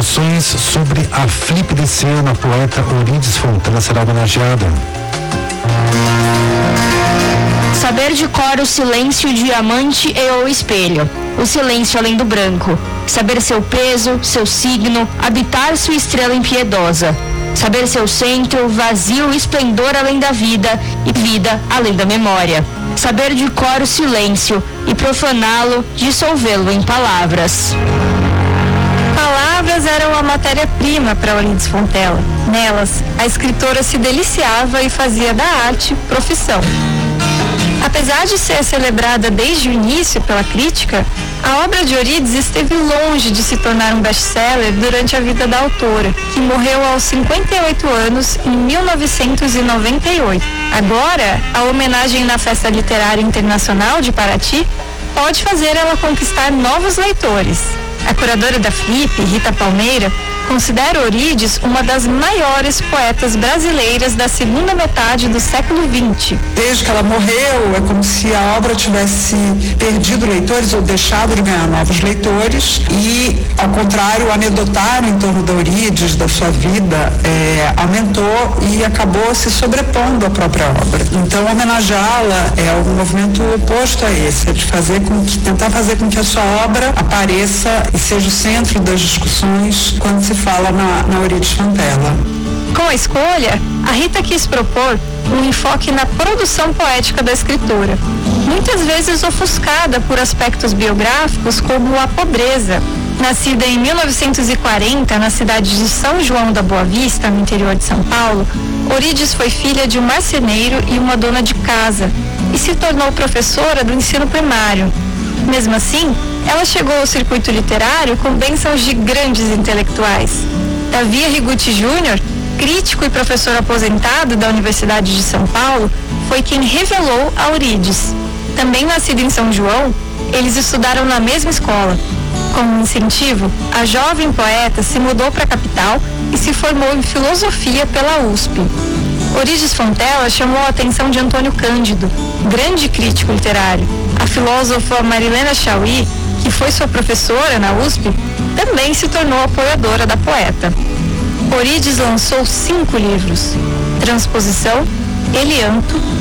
informações sobre a Flip DC na poeta Eurídice Fontana será homenageada. Saber de cor o silêncio, o diamante e o espelho. O silêncio além do branco. Saber seu peso, seu signo, habitar sua estrela impiedosa. Saber seu centro, vazio, esplendor além da vida e vida além da memória. Saber de cor o silêncio e profaná-lo, dissolvê-lo em palavras. Palavras eram a matéria-prima para Eurídice Fontana. Nelas, a escritora se deliciava e fazia da arte profissão. Apesar de ser celebrada desde o início pela crítica, a obra de Eurídice esteve longe de se tornar um best-seller durante a vida da autora, que morreu aos 58 anos em 1998. Agora, a homenagem na Festa Literária Internacional de Paraty pode fazer ela conquistar novos leitores. A curadora da Flip, Rita Palmeira, considera Eurídice uma das maiores poetas brasileiras da segunda metade do século XX. Desde que ela morreu, é como se a obra tivesse perdido leitores ou deixado de ganhar novos leitores e, ao contrário, o anedotário em torno da Eurídice, da sua vida, aumentou e acabou se sobrepondo à própria obra. Então, homenageá-la é um movimento oposto a esse, de tentar fazer com que a sua obra apareça e seja o centro das discussões quando se fala na Eurídice Fontana. Com a escolha, a Rita quis propor um enfoque na produção poética da escritora, muitas vezes ofuscada por aspectos biográficos como a pobreza. Nascida em 1940 na cidade de São João da Boa Vista, no interior de São Paulo, Eurídice foi filha de um marceneiro e uma dona de casa e se tornou professora do ensino primário. Mesmo assim, ela chegou ao circuito literário com bênçãos de grandes intelectuais. Davi Arrigucci Jr., crítico e professor aposentado da Universidade de São Paulo, foi quem revelou a Eurídice. Também nascido em São João, eles estudaram na mesma escola. Como incentivo, a jovem poeta se mudou para a capital e se formou em filosofia pela USP. Eurídice Fontana chamou a atenção de Antônio Cândido, grande crítico literário. A filósofa Marilena Chauí, que foi sua professora na USP, também se tornou apoiadora da poeta. Eurídice lançou 5 livros: Transposição, Elianto,